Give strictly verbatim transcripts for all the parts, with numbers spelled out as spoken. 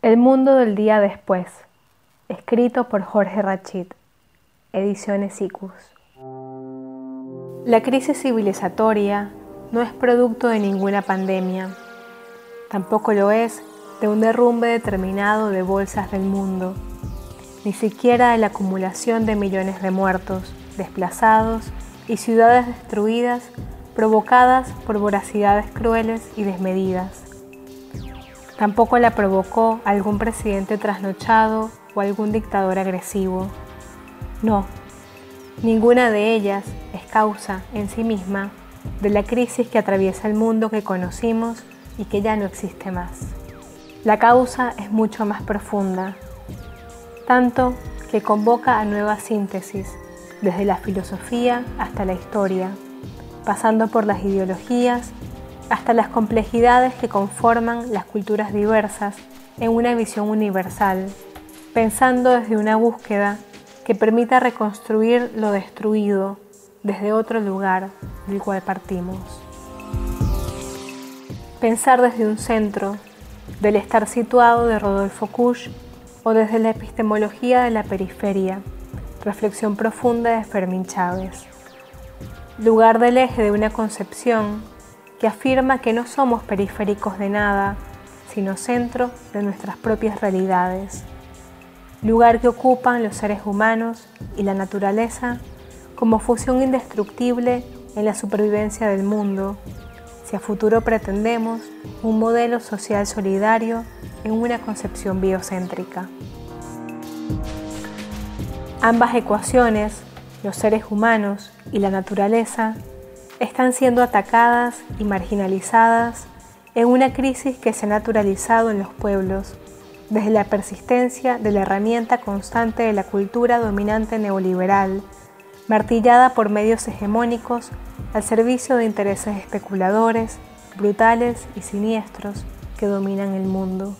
El mundo del día después, escrito por Jorge Rachid, Ediciones Icus. La crisis civilizatoria no es producto de ninguna pandemia, tampoco lo es de un derrumbe determinado de bolsas del mundo, ni siquiera de la acumulación de millones de muertos, desplazados y ciudades destruidas provocadas por voracidades crueles y desmedidas. Tampoco la provocó algún presidente trasnochado o algún dictador agresivo. No, ninguna de ellas es causa en sí misma de la crisis que atraviesa el mundo que conocimos y que ya no existe más. La causa es mucho más profunda, tanto que convoca a nuevas síntesis, desde la filosofía hasta la historia, pasando por las ideologías hasta las complejidades que conforman las culturas diversas en una visión universal, pensando desde una búsqueda que permita reconstruir lo destruido desde otro lugar del cual partimos. Pensar desde un centro, del estar situado de Rodolfo Kusch, o desde la epistemología de la periferia, reflexión profunda de Fermín Chávez. Lugar del eje de una concepción que afirma que no somos periféricos de nada, sino centro de nuestras propias realidades. Lugar que ocupan los seres humanos y la naturaleza como fusión indestructible en la supervivencia del mundo, si a futuro pretendemos un modelo social solidario en una concepción biocéntrica. Ambas ecuaciones, los seres humanos y la naturaleza, están siendo atacadas y marginalizadas en una crisis que se ha naturalizado en los pueblos, desde la persistencia de la herramienta constante de la cultura dominante neoliberal, martillada por medios hegemónicos al servicio de intereses especuladores, brutales y siniestros que dominan el mundo.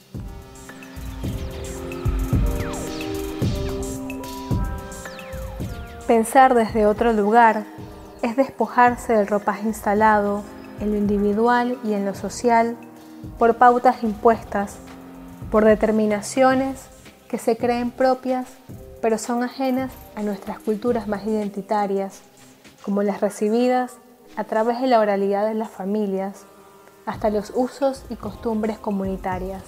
Pensar desde otro lugar es despojarse del ropaje instalado en lo individual y en lo social por pautas impuestas, por determinaciones que se creen propias pero son ajenas a nuestras culturas más identitarias, como las recibidas a través de la oralidad de las familias, hasta los usos y costumbres comunitarias.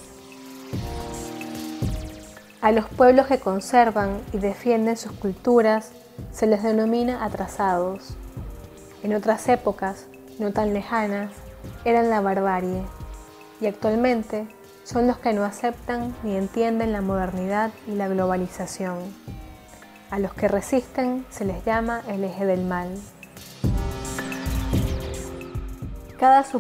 A los pueblos que conservan y defienden sus culturas se les denomina atrasados. En otras épocas, no tan lejanas, eran la barbarie, y actualmente son los que no aceptan ni entienden la modernidad y la globalización. A los que resisten se les llama el eje del mal. Cada